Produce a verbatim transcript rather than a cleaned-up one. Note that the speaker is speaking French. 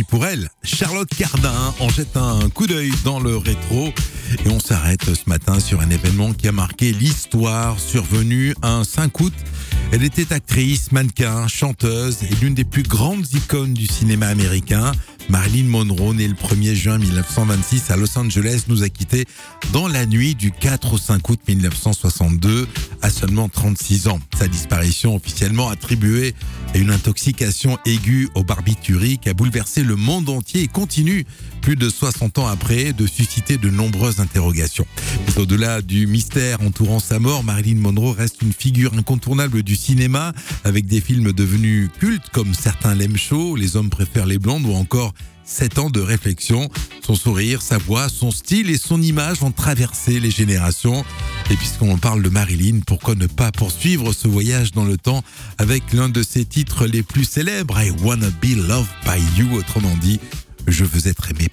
puis pour elle, Charlotte Cardin. On jette un coup d'œil dans le rétro et on s'arrête ce matin sur un événement qui a marqué l'histoire, survenu un cinq août. Elle était actrice, mannequin, chanteuse et l'une des plus grandes icônes du cinéma américain. Marilyn Monroe, née le premier juin mille neuf cent vingt-six à Los Angeles, nous a quittés dans la nuit du quatre au cinq août mille neuf cent soixante-deux à seulement trente-six ans. Sa disparition, officiellement attribuée à une intoxication aiguë au barbiturique, a bouleversé le monde entier et continue, plus de soixante ans après, de susciter de nombreuses interrogations. Mais au-delà du mystère entourant sa mort, Marilyn Monroe reste une figure incontournable du cinéma, avec des films devenus cultes comme Certains l'aiment chaud, Les hommes préfèrent les blondes ou encore Sept ans de réflexion. Son sourire, sa voix, son style et son image ont traversé les générations. Et puisqu'on parle de Marilyn, pourquoi ne pas poursuivre ce voyage dans le temps avec l'un de ses titres les plus célèbres, I Wanna Be Loved by You, autrement dit, Je veux être aimé